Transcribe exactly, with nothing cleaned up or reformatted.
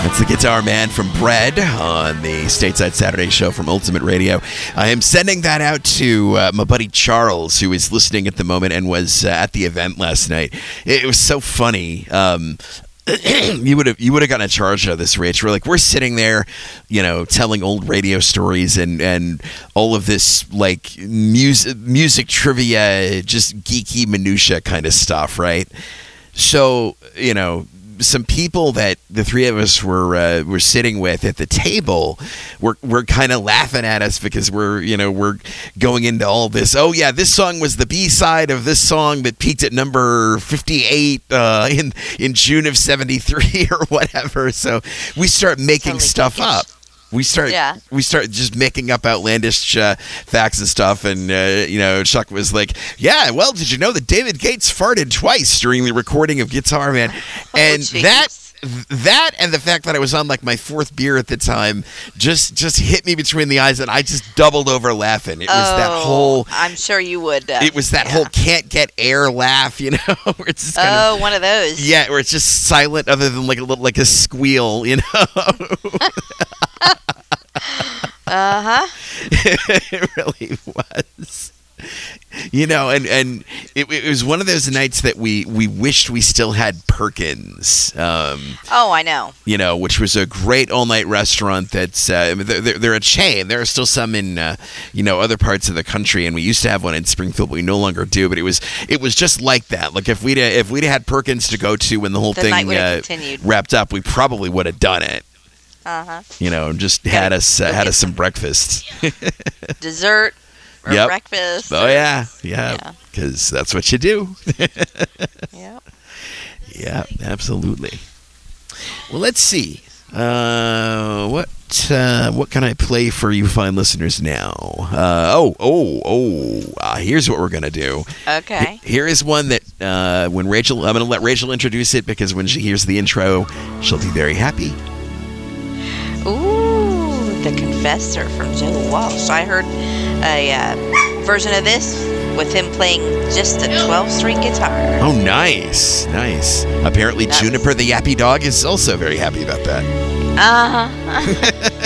That's the Guitar Man from Bread on the Stateside Saturday show from Ultimate Radio. I am sending that out to uh, my buddy Charles, who is listening at the moment and was uh, at the event last night. It was so funny. Um, you would have you would have gotten a charge out of this, Rich. We're like we're sitting there, you know, telling old radio stories and, and all of this like music music trivia, just geeky minutia kind of stuff, right? So you know. Some people that the three of us were uh, were sitting with at the table were were kind of laughing at us because we're you know we're going into all this. Oh yeah, this song was the B side of this song that peaked at number fifty-eight uh, in in June of seventy-three or whatever. So we start making totally stuff kickish. up. We start, yeah. we start just making up outlandish uh, facts and stuff, and uh, you know, Chuck was like, "Yeah, well, did you know that David Gates farted twice during the recording of Guitar Man?" And oh, that, that, and the fact that I was on like my fourth beer at the time, just just hit me between the eyes, and I just doubled over laughing. It was oh, that whole. I'm sure you would. Uh, it was that yeah. whole can't get air laugh, you know. Where it's just kind oh, of, one of those. Yeah, where it's just silent, other than like a little like a squeal, you know. Uh-huh. It really was. You know, and, and it, it was one of those nights that we, we wished we still had Perkins. Um, oh, I know. You know, which was a great all-night restaurant that's, uh, they're, they're a chain. There are still some in, uh, you know, other parts of the country, and we used to have one in Springfield, but we no longer do. But it was it was just like that. Like, if we'd, if we'd had Perkins to go to when the whole the thing uh, wrapped up, we probably would have done it. Uh-huh. You know, just had us uh, had us some breakfast. Dessert or yep. breakfast. Oh, or, yeah. Yeah. Because yeah. that's what you do. Yep. Yeah, absolutely. Well, let's see. Uh, what uh, what can I play for you fine listeners now? Uh, oh, oh, oh. Uh, here's what we're going to do. Okay. H- here is one that uh, when Rachel, I'm going to let Rachel introduce it because when she hears the intro, she'll be very happy. Ooh, The Confessor from Joe Walsh. I heard a uh, version of this with him playing just a twelve-string guitar. Oh, nice. Nice. Apparently, that Juniper was... the Yappy Dog is also very happy about that. Uh-huh.